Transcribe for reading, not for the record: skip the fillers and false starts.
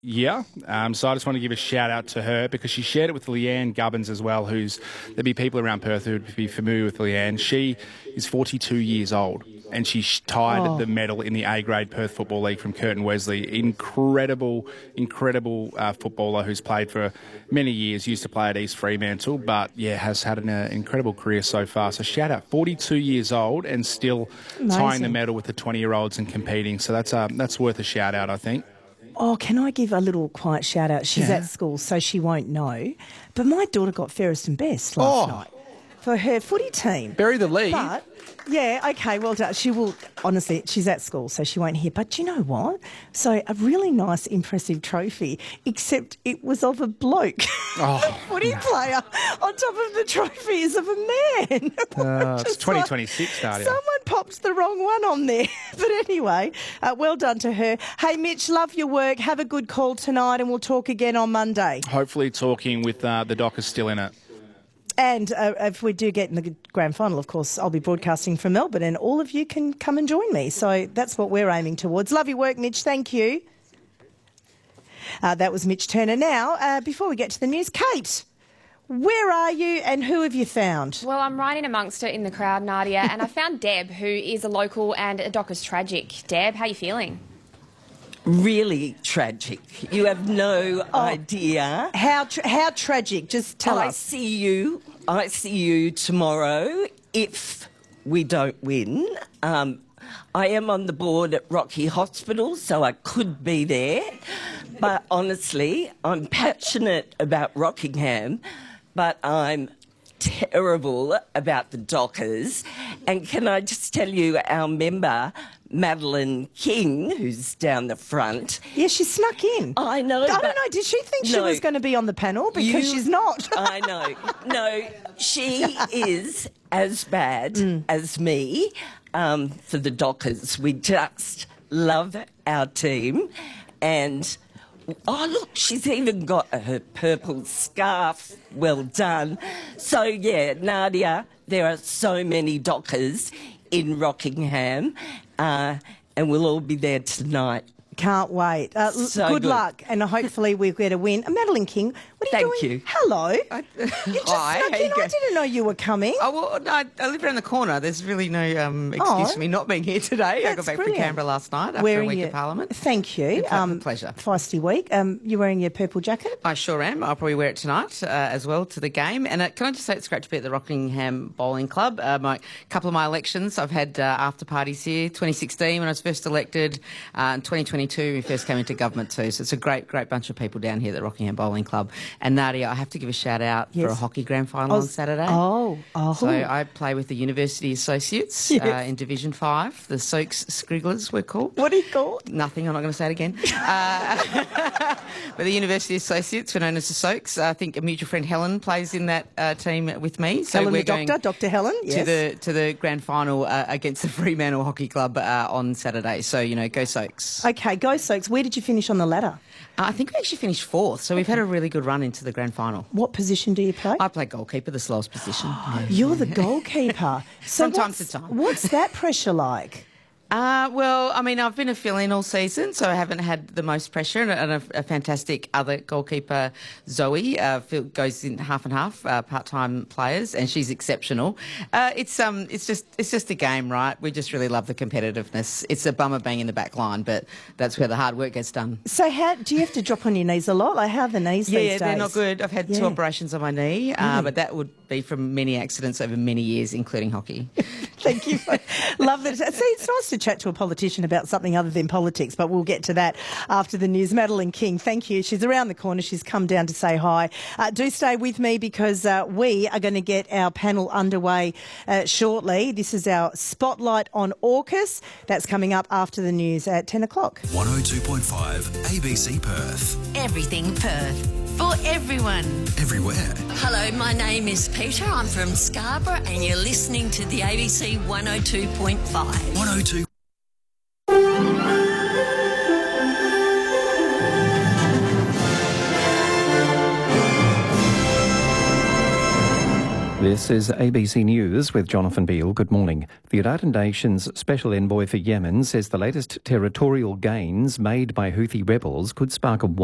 Yeah, so I just want to give a shout out to her because she shared it with Leanne Gubbins as well, there'd be people around Perth who'd be familiar with Leanne. She is 42 years old and she tied the medal in the A-grade Perth Football League from Curtin Wesley. Incredible footballer who's played for many years, used to play at East Fremantle, but yeah, has had an incredible career so far. So shout out, 42 years old and still tying the medal with the 20-year-olds and competing. So that's worth a shout out, I think. Oh, can I give a little quiet shout out? She's at school, so she won't know. But my daughter got fairest and best last night for her footy team. Bury the lead. But, yeah, okay, well done. She will, honestly, she's at school, so she won't hear. But you know what? So a really nice, impressive trophy, except it was of a bloke. A footy player on top of the trophy is of a man. It's 2026, Nadia. Someone popped the wrong one on there. But anyway, well done to her. Hey, Mitch, love your work. Have a good call tonight and we'll talk again on Monday. Hopefully talking with the Dockers still in it. And if we do get in the grand final, of course, I'll be broadcasting from Melbourne and all of you can come and join me. So that's what we're aiming towards. Love your work, Mitch. Thank you. That was Mitch Turner. Now, before we get to the news, Kate, where are you and who have you found? Well, I'm right in amongst it in the crowd, Nadia, and I found Deb, who is a local and a Dockers tragic. Deb, how are you feeling? Really tragic. You have no idea. How tragic? Just tell us. I see you tomorrow if we don't win. I am on the board at Rocky Hospital, so I could be there. But honestly, I'm passionate about Rockingham, but I'm terrible about the Dockers. And can I just tell you, our member, Madeline King, who's down the front. Yeah, she snuck in. I know. I don't know. Did she think she was going to be on the panel? Because she's not. I know. No, she is as bad as me for the Dockers. We just love our team. And, look, she's even got her purple scarf. Well done. So, yeah, Nadia, there are so many Dockers in Rockingham, and we'll all be there tonight. Can't wait. Good luck, and hopefully we'll get a win. Madeline King, what are you doing? Thank you. Hello. You just snuck in. I didn't know you were coming. Oh, well, no, I live around the corner. There's really no excuse for me not being here today. I got back from Canberra last night after a week of Parliament. Thank you. It's a pleasure. Feisty week. You're wearing your purple jacket? I sure am. I'll probably wear it tonight as well to the game. And can I just say it's great to be at the Rockingham Bowling Club. A couple of my elections, I've had after parties here. 2016 when I was first elected, and 2022 when we first came into government too. So it's a great bunch of people down here at the Rockingham Bowling Club. And Nadia, I have to give a shout out for a hockey grand final on Saturday. So I play with the University Associates in Division 5. The Soaks Scrigglers, we're called. What are you called? Nothing, I'm not going to say it again. But the University Associates, we're known as the Soaks. I think a mutual friend, Helen, plays in that team with me. So Helen we're the doctor, Dr. Helen, yes. To the grand final against the Fremantle Hockey Club on Saturday. So, go Soaks. Okay, go Soaks. Where did you finish on the ladder? I think we actually finished 4th, so we've had a really good run into the grand final. What position do you play? I play goalkeeper, the slowest position. You're the goalkeeper. So from time to time. What's that pressure like? Well, I mean, I've been a fill-in all season, so I haven't had the most pressure. And a fantastic other goalkeeper, Zoe, goes in half and half, part-time players, and she's exceptional. It's just a game, right? We just really love the competitiveness. It's a bummer being in the back line, but that's where the hard work gets done. So do you have to drop on your knees a lot? Like, how are the knees these days? Yeah, they're not good. I've had 2 operations on my knee, but that would be from many accidents over many years, including hockey. Thank you. Love that. See, it's nice to chat to a politician about something other than politics, but we'll get to that after the news. Madeline King, thank you. She's around the corner. She's come down to say hi. Do stay with me because we are going to get our panel underway shortly. This is our Spotlight on AUKUS. That's coming up after the news at 10 o'clock. 102.5 ABC Perth. Everything Perth. For everyone. Everywhere. Hello, my name is Peter. I'm from Scarborough and you're listening to the ABC 102.5. 102. This is ABC News with Jonathan Beale. Good morning. The United Nations Special Envoy for Yemen says the latest territorial gains made by Houthi rebels could spark a